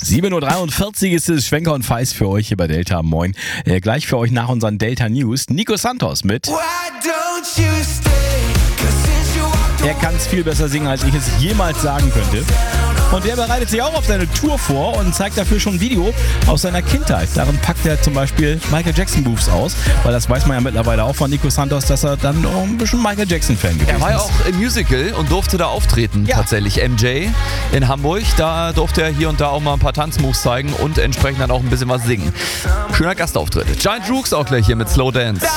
7.43 Uhr ist es, Schwenker und Feist für euch hier bei Delta. Moin. Gleich für euch nach unseren Delta News Nico Santos mit. Er kann es viel besser singen, als ich es jemals sagen könnte. Und er bereitet sich auch auf seine Tour vor und zeigt dafür schon ein Video aus seiner Kindheit. Darin packt er zum Beispiel Michael Jackson Moves aus, weil das weiß man ja mittlerweile auch von Nico Santos, dass er dann auch ein bisschen Michael Jackson-Fan gewesen ist. Er war ja auch im Musical und durfte da auftreten, tatsächlich. MJ in Hamburg, da durfte er hier und da auch mal ein paar Tanzmoves zeigen und entsprechend dann auch ein bisschen was singen. Schöner Gastauftritt. Giant Rooks auch gleich hier mit Slow Dance.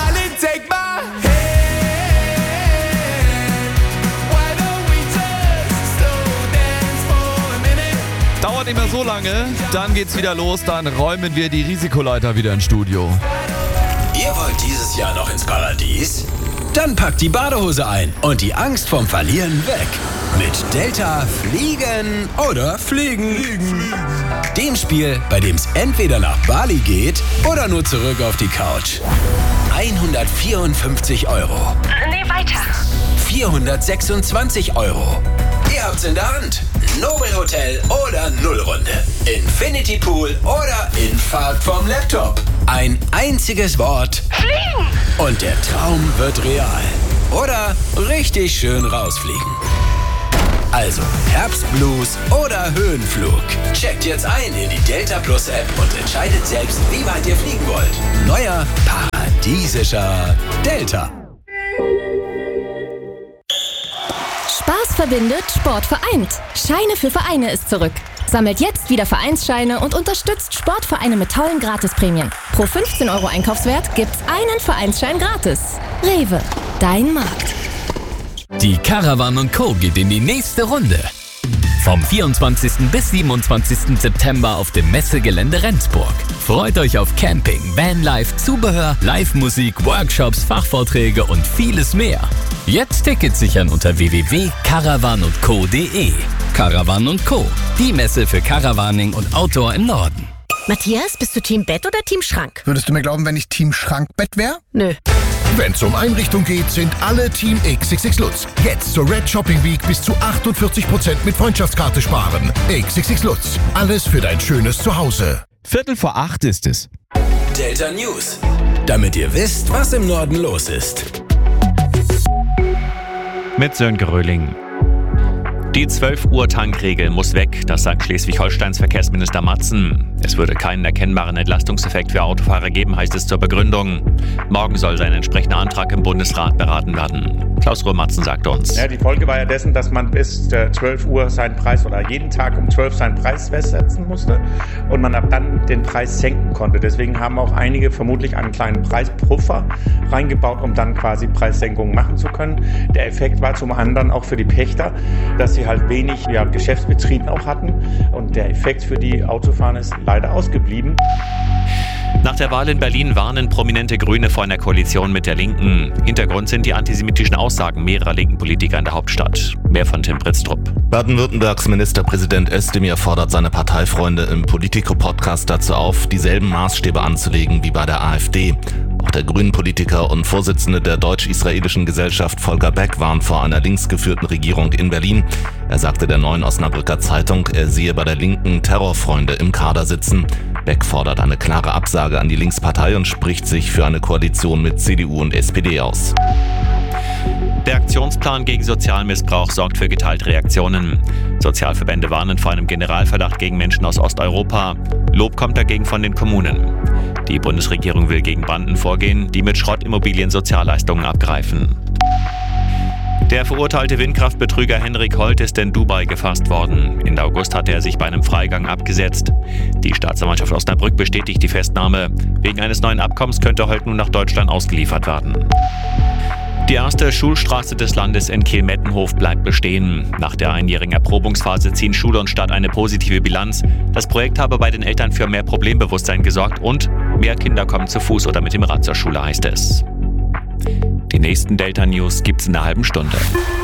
Dauert nicht mehr so lange, dann geht's wieder los, dann räumen wir die Risikoleiter wieder ins Studio. Ihr wollt dieses Jahr noch ins Paradies? Dann packt die Badehose ein und die Angst vom Verlieren weg. Mit Delta fliegen oder fliegen. Dem Spiel, bei dem es entweder nach Bali geht oder nur zurück auf die Couch. 154 €. Nee, weiter. 426 €. Ihr habt's in der Hand. Nobel Hotel oder Nullrunde. Infinity Pool oder Infahrt vom Laptop. Ein einziges Wort. Fliegen! Und der Traum wird real. Oder richtig schön rausfliegen. Also Herbstblues oder Höhenflug. Checkt jetzt ein in die Delta Plus App und entscheidet selbst, wie weit ihr fliegen wollt. Neuer paradiesischer Delta. Spaß verbindet, Sport vereint. Scheine für Vereine ist zurück. Sammelt jetzt wieder Vereinsscheine und unterstützt Sportvereine mit tollen Gratisprämien. Pro 15 € Einkaufswert gibt's einen Vereinsschein gratis. Rewe, dein Markt. Die Caravan & Co. geht in die nächste Runde. Vom 24. bis 27. September auf dem Messegelände Rendsburg. Freut euch auf Camping, Vanlife, Zubehör, Live-Musik, Workshops, Fachvorträge und vieles mehr. Jetzt Tickets sichern unter www.caravanundco.de. Caravan & Co., die Messe für Caravaning und Outdoor im Norden. Matthias, bist du Team Bett oder Team Schrank? Würdest du mir glauben, wenn ich Team Schrankbett wäre? Nö. Wenn's um Einrichtung geht, sind alle Team XXX Lutz. Jetzt zur Red Shopping Week bis zu 48% mit Freundschaftskarte sparen. XXX Lutz. Alles für dein schönes Zuhause. 7:45 ist es. Delta News. Damit ihr wisst, was im Norden los ist. Mit Sönke Röhling. Die 12-Uhr-Tankregel muss weg, das sagt Schleswig-Holsteins Verkehrsminister Matzen. Es würde keinen erkennbaren Entlastungseffekt für Autofahrer geben, heißt es zur Begründung. Morgen soll sein entsprechender Antrag im Bundesrat beraten werden. Klaus Röhr-Matzen sagt uns. Ja, die Folge war ja dessen, dass man bis 12 Uhr seinen Preis oder jeden Tag um 12 seinen Preis festsetzen musste und man ab dann den Preis senken konnte. Deswegen haben auch einige vermutlich einen kleinen Preispuffer reingebaut, um dann quasi Preissenkungen machen zu können. Der Effekt war zum anderen auch für die Pächter, dass sie halt wenig Geschäftsbetrieb auch hatten und der Effekt für die Autofahrer ist leider ausgeblieben. Nach der Wahl in Berlin warnen prominente Grüne vor einer Koalition mit der Linken. Hintergrund sind die antisemitischen Aussagen mehrerer linken Politiker in der Hauptstadt. Mehr von Tim Britztrup. Baden-Württembergs Ministerpräsident Özdemir fordert seine Parteifreunde im Politico-Podcast dazu auf, dieselben Maßstäbe anzulegen wie bei der AfD. Auch der Grünen-Politiker und Vorsitzende der deutsch-israelischen Gesellschaft Volker Beck warnt vor einer linksgeführten Regierung in Berlin. Er sagte der Neuen Osnabrücker Zeitung, er sehe bei der Linken Terrorfreunde im Kader sitzen. Beck fordert eine klare Absage an die Linkspartei und spricht sich für eine Koalition mit CDU und SPD aus. Der Aktionsplan gegen Sozialmissbrauch sorgt für geteilte Reaktionen. Sozialverbände warnen vor einem Generalverdacht gegen Menschen aus Osteuropa. Lob kommt dagegen von den Kommunen. Die Bundesregierung will gegen Banden vorgehen, die mit Schrottimmobilien Sozialleistungen abgreifen. Der verurteilte Windkraftbetrüger Henrik Holt ist in Dubai gefasst worden. Ende August hatte er sich bei einem Freigang abgesetzt. Die Staatsanwaltschaft Osnabrück bestätigt die Festnahme. Wegen eines neuen Abkommens könnte Holt nun nach Deutschland ausgeliefert werden. Die erste Schulstraße des Landes in Kehl-Mettenhof bleibt bestehen. Nach der einjährigen Erprobungsphase ziehen Schule und Stadt eine positive Bilanz. Das Projekt habe bei den Eltern für mehr Problembewusstsein gesorgt und mehr Kinder kommen zu Fuß oder mit dem Rad zur Schule, heißt es. Die nächsten Delta News gibt's in einer halben Stunde.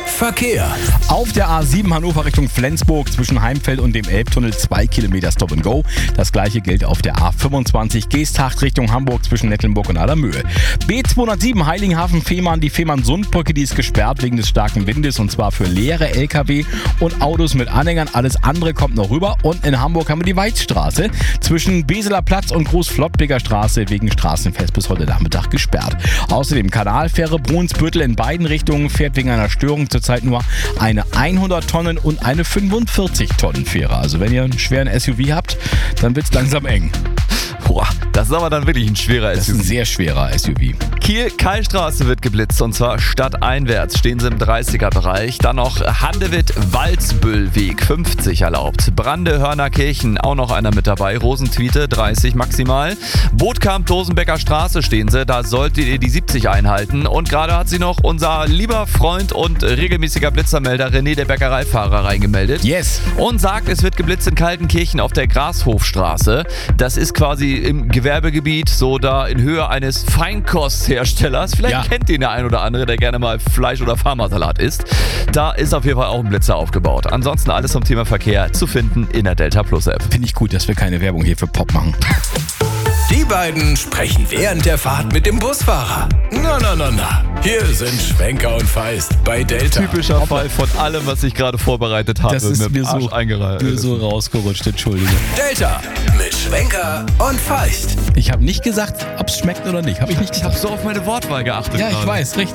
Verkehr. Auf der A7 Hannover Richtung Flensburg zwischen Heimfeld und dem Elbtunnel 2 Kilometer Stop and Go. Das gleiche gilt auf der A25 Geesthacht Richtung Hamburg zwischen Nettelnburg und Adamühl. B207 Heiligenhafen-Fehmarn, die Fehmarn-Sundbrücke, die ist gesperrt wegen des starken Windes und zwar für leere LKW und Autos mit Anhängern. Alles andere kommt noch rüber. Und in Hamburg haben wir die Weizstraße zwischen Beseler Platz und Groß-Flottbeker Straße wegen Straßenfest bis heute Nachmittag gesperrt. Außerdem Kanalfähre Brunsbüttel in beiden Richtungen fährt wegen einer Störung zurzeit nur eine 100 Tonnen und eine 45 Tonnen Fähre. Also wenn ihr einen schweren SUV habt, dann wird's langsam eng. Boah, das ist aber dann wirklich ein schwerer SUV. Das ist ein sehr schwerer SUV. Kiel-Kallstraße wird geblitzt und zwar stadteinwärts. Stehen sie im 30er-Bereich. Dann noch Handewitt-Walzbüllweg 50 erlaubt. Brande-Hörnerkirchen auch noch einer mit dabei. Rosentwiete 30 maximal. Bootkamp-Dosenbecker Straße stehen sie. Da solltet ihr die 70 einhalten. Und gerade hat sie noch unser lieber Freund und regelmäßiger Blitzermelder René, der Bäckereifahrer, reingemeldet. Yes. Und sagt, es wird geblitzt in Kaltenkirchen auf der Grashofstraße. Das ist quasi im Gewerbegebiet, so da in Höhe eines Feinkostherstellers. Vielleicht kennt den der ein oder andere, der gerne mal Fleisch- oder Farmersalat isst. Da ist auf jeden Fall auch ein Blitzer aufgebaut. Ansonsten alles zum Thema Verkehr zu finden in der Delta Plus App. Finde ich gut, dass wir keine Werbung hier für Pop machen. Die beiden sprechen während der Fahrt mit dem Busfahrer. Na. Hier sind Schwenker und Feist bei Delta. Typischer Fall von allem, was ich gerade vorbereitet habe. Das ist mir so rausgerutscht, Entschuldige. Delta mit Schwenker und Feist. Ich habe nicht gesagt, ob es schmeckt oder nicht. Habe ich nicht gesagt. Ich habe so auf meine Wortwahl geachtet. Ja, ich weiß, richtig.